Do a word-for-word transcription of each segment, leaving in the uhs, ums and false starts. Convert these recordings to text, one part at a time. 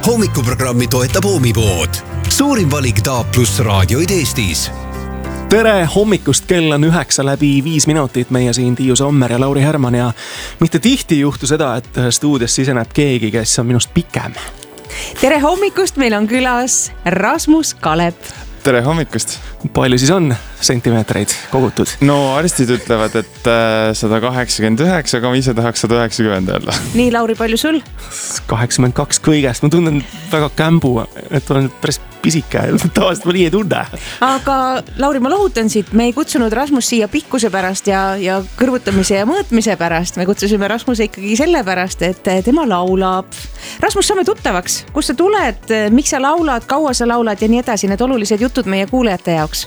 Hommikuprogrammi toetab Oomipood. Suurim valik Taap pluss raadioid Eestis. Tere hommikust, kell on üheksa läbi viis minutit. Meie siin Tiiu Sommer ja Lauri Herman ja mitte tihti juhtu seda, et stuudios siseneb keegi, kes on minust pikem. Tere hommikust, meil on külas Rasmus Kalep. Tere hommikust. Palju siis on sentimeetreid kogutud? No arstid ütlevad, et sada kaheksakümmend üheksa, aga ma ise tahaks sada üheksakümmend öelda. Nii, Lauri, palju sul? kaheksakümmend kaks kõigest. Ma tunnen väga kämbu, et olen päris pisike. Tavaliselt ma nii ei tunne. Aga Lauri, ma lohutan siit. Me ei kutsunud Rasmus siia pikkuse pärast ja, ja kõrvutamise ja mõõtmise pärast. Me kutsusime Rasmuse ikkagi selle pärast, et tema laulab. Rasmus, saame tuttavaks. Kust sa tuled? Miks sa laulad? Kaua sa laulad? Ja nii edasi. Need olulised jutud meie kuulajate jaoks.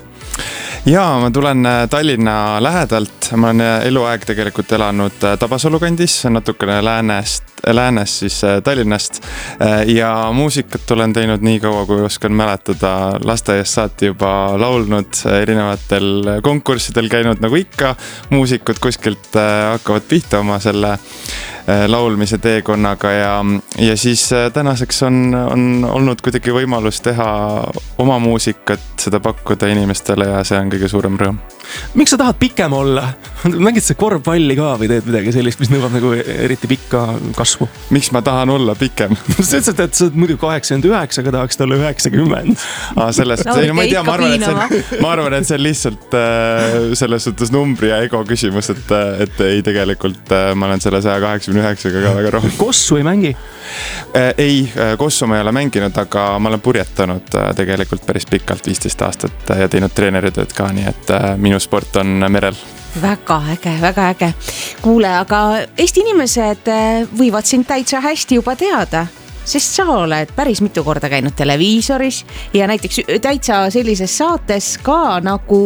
Jaa, ma tulen Tallinna lähedalt. Ma olen eluaeg tegelikult elanud Tabasalu kandis, natukene läänest, läänes siis Tallinnast. Ja muusikat olen teinud nii kaua, kui oskan mäletada. Lasteaiast saati juba laulnud, erinevatel konkurssidel käinud nagu ikka. Muusikud kuskilt hakkavad pihta oma selle laulmise teekonnaga ja, ja siis tänaseks on, on olnud kuidagi võimalus teha oma muusikat, seda pakkuda inimestele ja see on kõige suurem rõõm. Miks sa tahad pikem olla? Mängid sa korvpalli ka või teed midagi sellist, mis nõuab nagu eriti pikka kasvu? Miks ma tahan olla pikem? Sa ütlesid, et sa oled muidu kaheksakümmend üheksa, aga tahaks olla üheksakümmend. Ah, sellest, no, ma ei tea, ma arvan, et see, ma arvan, et see on lihtsalt äh, selles suhtes numbri ja ego küsimus, et, et ei tegelikult äh, ma olen selle sada kaheksakümmend üheksa ka väga rohkem. Kossu ei mängi? Äh, ei, kossu ma ei ole mänginud, aga ma olen purjetanud äh, tegelikult päris pikalt viisteist aastat ja teinud treeneritööd ka, nii et äh, minu sport on merel. Väga äge, väga äge. Kuule, aga Eesti inimesed võivad sind täitsa hästi juba teada, sest sa oled päris mitu korda käinud televiisoris ja näiteks täitsa sellises saates ka nagu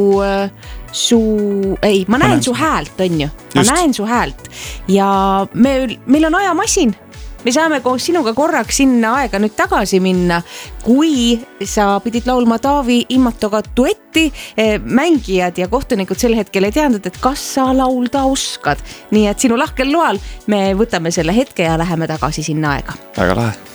su... Ei, ma näen, ma näen su häält, on ju. Ma Just. näen su häält ja me, meil on ajamasin. Me saame koos sinuga korraks sinna aega nüüd tagasi minna, kui sa pidid laulma Taavi Immatoga duetti. Mängijad ja kohtunikud sel hetkel ei teadnud, et kas sa laulda oskad. Nii et sinu lahkel loal me võtame selle hetke ja läheme tagasi sinna aega. Väga lahe.